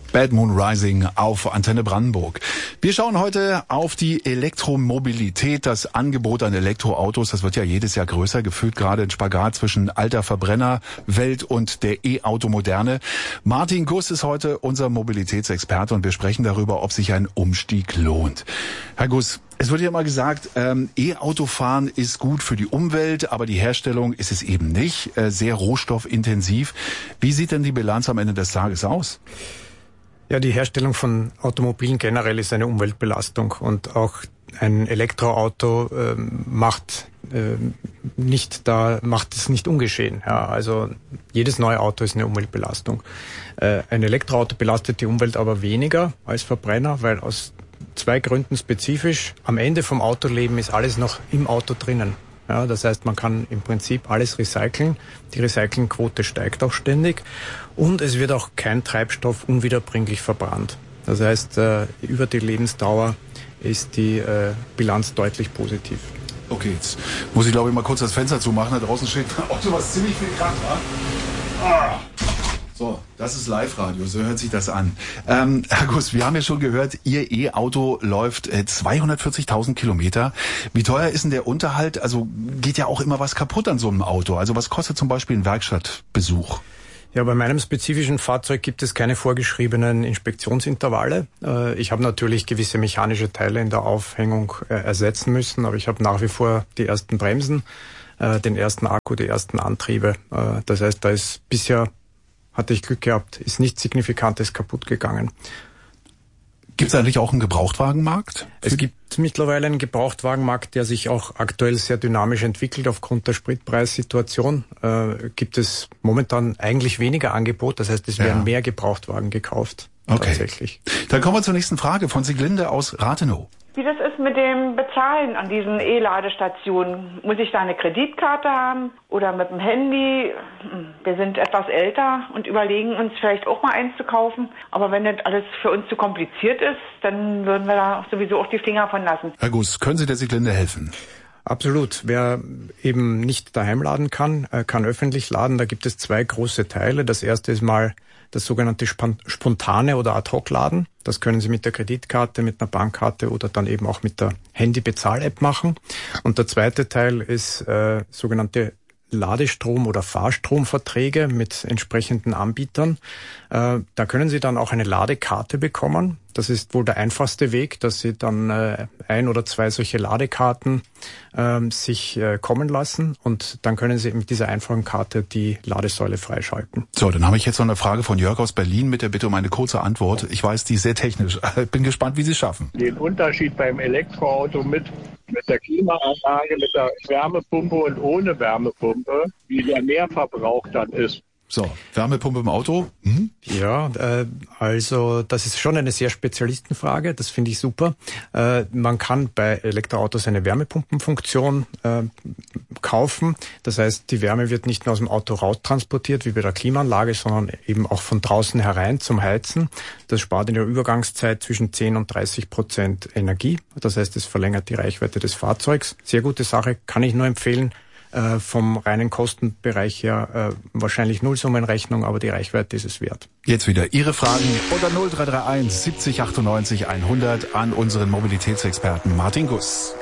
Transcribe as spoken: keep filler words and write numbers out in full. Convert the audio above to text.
Bad Moon Rising auf Antenne Brandenburg. Wir schauen heute auf die Elektromobilität, das Angebot an Elektroautos. Das wird ja jedes Jahr größer, gefühlt gerade ein Spagat zwischen alter Verbrennerwelt und der E-Auto-Moderne. Martin Guss ist heute unser Mobilitätsexperte und wir sprechen darüber, ob sich ein Umstieg lohnt. Herr Guss, es wird ja mal gesagt, ähm, E-Autofahren ist gut für die Umwelt, aber die Herstellung ist es eben nicht, äh, sehr rohstoffintensiv. Wie sieht denn die Bilanz am Ende des Tages aus? Ja, die Herstellung von Automobilen generell ist eine Umweltbelastung und auch ein Elektroauto äh, macht äh, nicht da macht es nicht ungeschehen. Ja, also jedes neue Auto ist eine Umweltbelastung. Äh, ein Elektroauto belastet die Umwelt aber weniger als Verbrenner, weil aus zwei Gründen spezifisch. Am Ende vom Autoleben ist alles noch im Auto drinnen. Ja, das heißt, man kann im Prinzip alles recyceln. Die Recyclingquote steigt auch ständig und es wird auch kein Treibstoff unwiederbringlich verbrannt. Das heißt, äh, über die Lebensdauer ist die äh, Bilanz deutlich positiv. Okay, jetzt muss ich glaube ich mal kurz das Fenster zumachen. Da draußen steht ein Auto, was ziemlich viel Krach war. Ah. So, das ist Live-Radio, so hört sich das an. Ähm, Herr Guss, wir haben ja schon gehört, Ihr E-Auto läuft äh, zweihundertvierzigtausend Kilometer. Wie teuer ist denn der Unterhalt? Also geht ja auch immer was kaputt an so einem Auto. Also was kostet zum Beispiel ein Werkstattbesuch? Ja, bei meinem spezifischen Fahrzeug gibt es keine vorgeschriebenen Inspektionsintervalle. Äh, ich habe natürlich gewisse mechanische Teile in der Aufhängung äh, ersetzen müssen, aber ich habe nach wie vor die ersten Bremsen, äh, den ersten Akku, die ersten Antriebe. Äh, das heißt, da ist bisher hatte ich Glück gehabt, ist nichts Signifikantes kaputt gegangen. Gibt es eigentlich auch einen Gebrauchtwagenmarkt? Es gibt mittlerweile einen Gebrauchtwagenmarkt, der sich auch aktuell sehr dynamisch entwickelt. Aufgrund der Spritpreissituation äh, gibt es momentan eigentlich weniger Angebot. Das heißt, es werden ja. mehr Gebrauchtwagen gekauft. Okay. Tatsächlich. Dann kommen wir zur nächsten Frage von Sieglinde aus Rathenow. Wie das ist mit dem Bezahlen an diesen E-Ladestationen. Muss ich da eine Kreditkarte haben oder mit dem Handy? Wir sind etwas älter und überlegen uns vielleicht auch mal eins zu kaufen. Aber wenn das alles für uns zu kompliziert ist, dann würden wir da sowieso auch die Finger von lassen. Herr Guss, können Sie der Sieglinde helfen? Absolut. Wer eben nicht daheim laden kann, kann öffentlich laden. Da gibt es zwei große Teile. Das erste ist mal das sogenannte spontane oder Ad-Hoc-Laden. Das können Sie mit der Kreditkarte, mit einer Bankkarte oder dann eben auch mit der Handy-Bezahl-App machen. Und der zweite Teil ist äh, sogenannte Ladestrom- oder Fahrstromverträge mit entsprechenden Anbietern. Äh, da können Sie dann auch eine Ladekarte bekommen. Das ist wohl der einfachste Weg, dass Sie dann äh, ein oder zwei solche Ladekarten äh, sich äh, kommen lassen und dann können Sie mit dieser einfachen Karte die Ladesäule freischalten. So, dann habe ich jetzt noch eine Frage von Jörg aus Berlin mit der Bitte um eine kurze Antwort. Ich weiß, die ist sehr technisch. Ich bin gespannt, wie Sie es schaffen. Den Unterschied beim Elektroauto mit mit der Klimaanlage, mit der Wärmepumpe und ohne Wärmepumpe, wie der Mehrverbrauch dann ist. So, Wärmepumpe im Auto? Mhm. Ja, äh, also das ist schon eine sehr Spezialistenfrage, das finde ich super. Äh, man kann bei Elektroautos eine Wärmepumpenfunktion äh, kaufen. Das heißt, die Wärme wird nicht nur aus dem Auto raus transportiert, wie bei der Klimaanlage, sondern eben auch von draußen herein zum Heizen. Das spart in der Übergangszeit zwischen zehn und dreißig Prozent Energie. Das heißt, es verlängert die Reichweite des Fahrzeugs. Sehr gute Sache, kann ich nur empfehlen. Äh, vom reinen Kostenbereich her äh, wahrscheinlich Nullsummenrechnung, aber die Reichweite ist es wert. Jetzt wieder Ihre Fragen unter null drei drei eins siebzig achtundneunzig hundert an unseren Mobilitätsexperten Martin Guss.